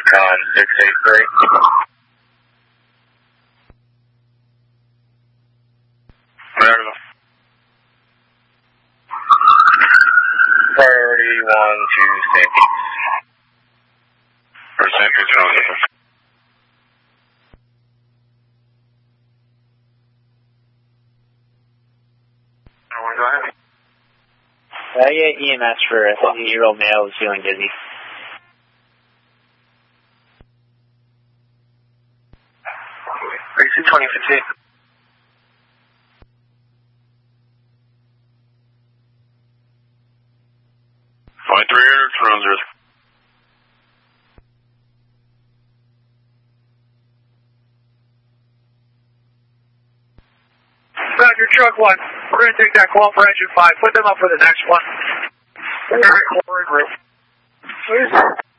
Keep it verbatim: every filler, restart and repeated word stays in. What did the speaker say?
Con six eight three. Priority one to Saint Pete. For Saint Pete, go ahead. Uh, yeah, E M S for a seventy-year-old male who's feeling dizzy. R C twenty fifteen. Flight three hundred, ground zero. Roger, truck one. We're going to take that call for engine five. Put them up for the next one. All right, group.